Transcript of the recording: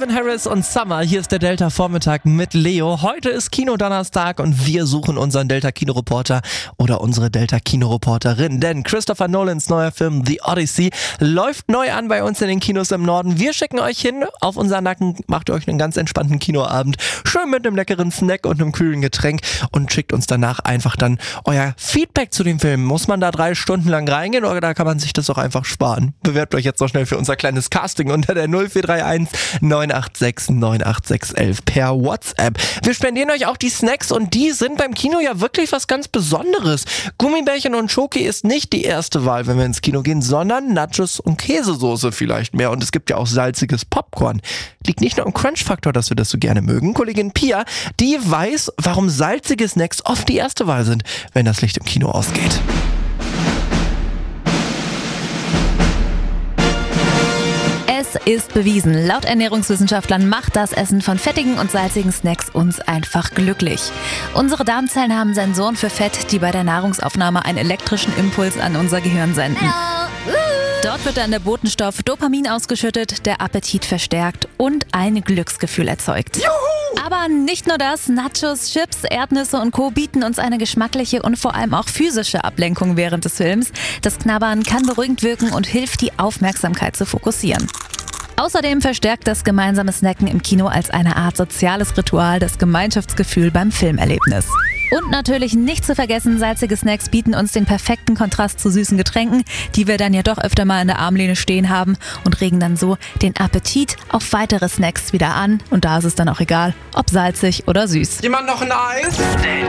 Calvin Harris und Summer. Hier ist der Delta Vormittag mit Leo. Heute ist Kino-Donnerstag und wir suchen unseren Delta-Kinoreporter oder unsere Delta-Kinoreporterin. Denn Christopher Nolans neuer Film The Odyssey läuft neu an bei uns in den Kinos im Norden. Wir schicken euch hin auf unseren Nacken, macht euch einen ganz entspannten Kinoabend. Schön mit einem leckeren Snack und einem kühlen Getränk und schickt uns danach einfach dann euer Feedback zu dem Film. Muss man da 3 Stunden lang reingehen oder kann man sich das auch einfach sparen? Bewerbt euch jetzt noch schnell für unser kleines Casting unter der 0431 986 98611 per WhatsApp. Wir spendieren euch auch die Snacks und die sind beim Kino ja wirklich was ganz Besonderes. Gummibärchen und Schoki ist nicht die erste Wahl, wenn wir ins Kino gehen, sondern Nachos und Käsesoße vielleicht mehr. Und es gibt ja auch salziges Popcorn. Liegt nicht nur am Crunch-Faktor, dass wir das so gerne mögen. Kollegin Pia, die weiß, warum salzige Snacks oft die erste Wahl sind, wenn das Licht im Kino ausgeht. Es ist bewiesen, laut Ernährungswissenschaftlern macht das Essen von fettigen und salzigen Snacks uns einfach glücklich. Unsere Darmzellen haben Sensoren für Fett, die bei der Nahrungsaufnahme einen elektrischen Impuls an unser Gehirn senden. Dort wird dann der Botenstoff Dopamin ausgeschüttet, der Appetit verstärkt und ein Glücksgefühl erzeugt. Aber nicht nur das, Nachos, Chips, Erdnüsse und Co. bieten uns eine geschmackliche und vor allem auch physische Ablenkung während des Films. Das Knabbern kann beruhigend wirken und hilft, die Aufmerksamkeit zu fokussieren. Außerdem verstärkt das gemeinsame Snacken im Kino als eine Art soziales Ritual das Gemeinschaftsgefühl beim Filmerlebnis. Und natürlich nicht zu vergessen, salzige Snacks bieten uns den perfekten Kontrast zu süßen Getränken, die wir dann ja doch öfter mal in der Armlehne stehen haben und regen dann so den Appetit auf weitere Snacks wieder an. Und da ist es dann auch egal, ob salzig oder süß. Jemand noch ein Eis?